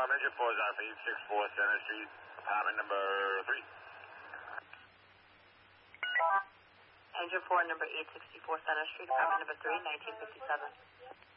Engine 4 is Alpha 864 Center Street, apartment number 3. Engine 4, number 864 Center Street, apartment number 3, 1957.